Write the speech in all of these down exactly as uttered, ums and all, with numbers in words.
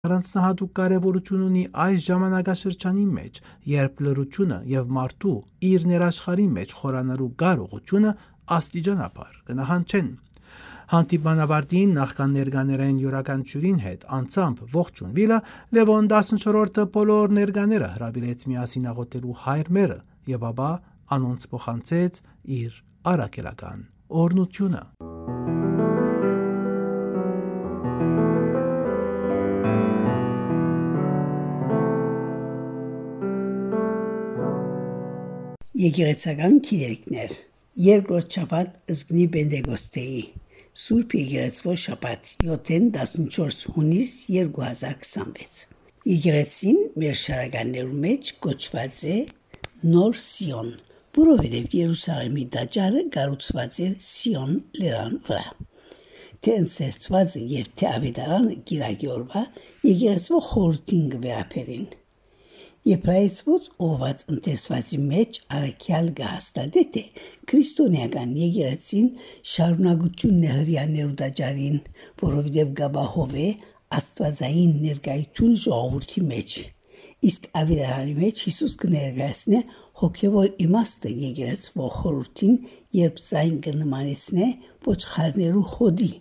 Առանձնահատուկ կարևորություն ունի այս ժամանակաշրջանի մեջ, երբ լռությունը եւ մարդու իր ներաշխարհի մեջ խորանալու կարողությունը աստիճանաբար կնահանջեն։ Հանդիպմանավարտին նախքան ներկաներային յուրաքանչյուրին հետ անցամբ ողջունվիլը Լևոն տասնչորրորդը բոլոր ներկաները հրավիրեց միասին աղոթելու հայրմերը եւ ապա անոնց փոխանցեց իր առաքելական օրհնությունը։ Եկեղեցական գիրերքներ Երկրորդ շաբաթ Զգնի Պենտեկոստեի Սուրբ Եկեղեցվո շաբաթ յոթ տասնչորս հունիս երկու հազար քսանվեց Եկեղեցին մեր շարականներու մեջ կոչված է Նոր Սիոն, որովհետև Երուսաղեմի տաճարը կառուցված էր Սիոն լեռան վրա։ Թե ընթերցված եւ թե ավետարանը գիրակի օրվա եկեղեցվո խորհրդին կվերապերին։ Եբրայեցված ով ընթերցվածի մեջ արաքյալ գահստադե թե քրիստոնեական եկեղեցին շարունակությունն է հրյաներու տաճարին, որովհետև գաբահով է աստվածային ներկայություն ժողովրդի մեջ։ Իսկ ավետարանի մեջ Հիսուս կներկայացնե հոգևոր իմաստը եկեղեցվո խորհրդին, երբ զայն կնմանեցնե ոչխարներու հոդի,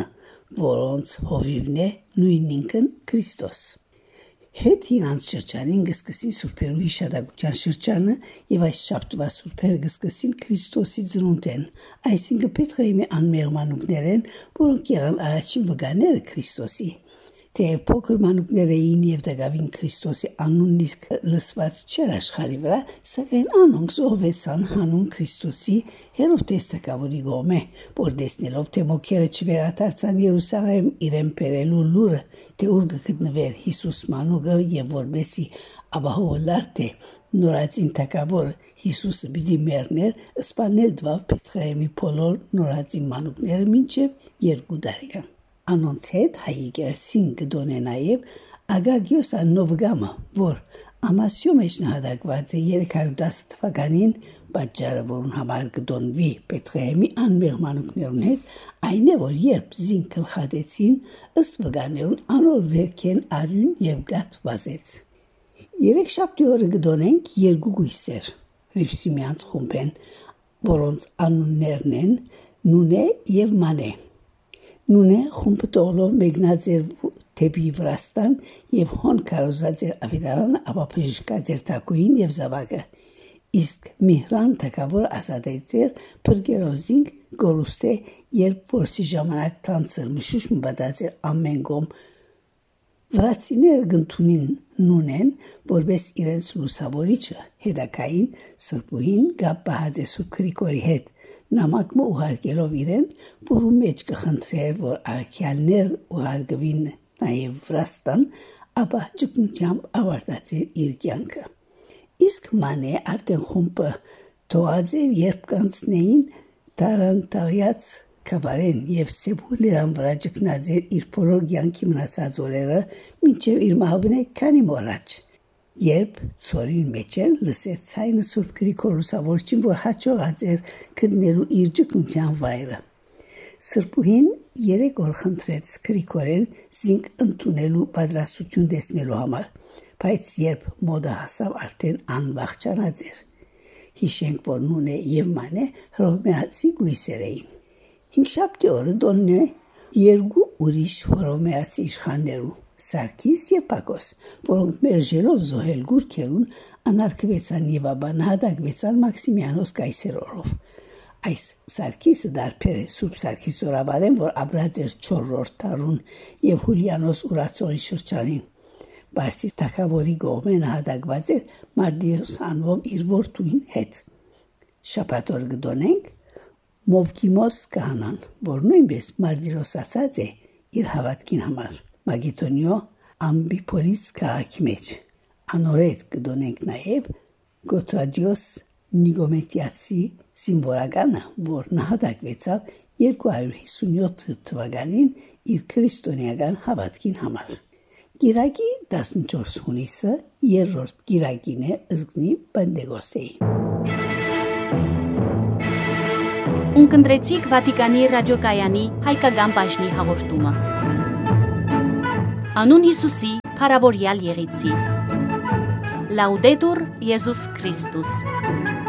որոնց հովիվն է նույն ինքն Քրիստոս։ Հետ հինանց շրջանին կսկսին սուրբերու հիշատակության շրջանը եւ այս շաբթվա սուրբերը կսկսին Քրիստոսի ծնունդեն, այսինքն Պետրոյի անմեղ մանուկներեն, որոնք եղան առաջին վկաները Քրիստոսի։ Թեև փոքր մանուկներ էին եւ դակավին Քրիստոսի անունն իսկ լսված չէր աշխարհի վրա, սակայն անոնք զոհվեցան հանուն Քրիստոսի Հերովդես թագավորի գոմե, որ տեսնելով թե մոքերը չվերադարձան Երուսաղեմ իրեն բերելու լուրը, թե ուր կգտնվեր Հիսուս մանուկը եւ որբեսի ապահովելար թե նորածին թագավորը Հիսուսը պիտի մեռներ, սպանել դվավ Պետրոյի բոլոր նորածին մանուկները մինչեւ երկու տարեկան։ Անոնց հետ հայ եկեղեցին կդոնե նաև Ագագիոս աննովգամը, որ ամասյո մեջ նահատակված է երեք հարյուր տասը թվականին, պատճառը որուն համար կդոնվի Պետրոյի անմեղ մանուկներուն հետ, այն է, որ երբ զին գլխատեցին, ըստ վկաներուն անոր վերքեն արյուն եւ գաթ վազեց։ Երեք շաբթի օրը կդոնենք երկու գույսեր, Հրիփսիմյանց խումբեն, որոնց անուններն են Նունե եւ Մանե։ Նունե խումբը տողլով մեկնած էր թեպի Վրաստան եւ հոն կարոզած էր ավետարանը, ապա բժշկած էր թակուին եւ զավակը։ Իսկ Միհրան թագավորը ազատեց էր Պրգերոզին գորուստե, երբ որսի ժամանակ թանցր մշուշ մբադած էր ամեն կողմ։ Վրացիները գնդունին Նունեն, որպես իրենց լուսավորիչը, հետակային սրբուհին գապահած է Սուրբ Գրիգորի հետ, նամակը ուղարկելով իրեն, որու մեջ կխնդրեր, որ արաքյալներ ուղարկվին նաև Վրաստան, ապա ճգնությամբ ավարտած էր իր կյանքը։ Իսկ Մանե արդեն խումբը թողած էր, երբ կանցնեին Տարանտաղյաց Քաբարեն եւ Սեբուլիան վրա ճգնած էր իր բոլոր կյանքի մնացած օրերը, մինչև իր մահվնե քանի մոռաջ։ Երբ ծորին մեջ էր լսեց ցայնը Սուրբ Գրիգոր լուսավորչին, որ հաջողած էր գտնելու իր ճգնության վայրը։ Սրբուհին երեք օր խնդրեց Գրիգորեն զինք ընդունելու պատրաստություն տեսնելու համար, բայց երբ մոդը հասավ, արդեն անվախճանած էր։ Հիշենք, որ Նունե եւ Մանե հռոմեացի գույսեր էին։ Հինգշաբթի օրը դոննե երկու ուրիշ հռոմեացի իշխաններու Սարգիս եւ Պակոս, որոնք մերժելով զոհել գուրքերուն անարգվեցան եւ ապա նահատակվեցան Մաքսիմիանոս կայսերով։ Այս Սարգիսը դարբեր է Սուրբ Սարգիս Զորաբարեն, որ ապրած էր չորրորդ դարուն եւ Հուլիանոս ուրացողի շրջանին։ Բարսի թագավորի կողմէ նահատակված էր Մարդիոս անվով իր որդուին հետ։ Շաբաթ օրը կդոնենք Մովկիմոս կահանան, որ նույնպես Մարդիրոսացած է իր հավատքին համար։ Մագետոնիո ամբիպոլիս քաղաքի մեջ։ Անորետ կդոնենք նաև Գոտրադիոս Նիգոմետիացի զինվորականը, որ նահատակվեցավ երկու հարյուր հիսունյոթ թվականին իր քրիստոնեական հավատքին համար։ Գիրակի տասնչորս հունիսը երրորդ գիրակին է Զգնի Պենտեկոստեի։ Ունկնդրեցիք Վատիկանի ռադիոկայանի հայկական բաժնի հաղորդումը։ Անուն Հիսուսի փառավորյալ եղեցի։ Լաուդետուր Եզուս Քրիստոս։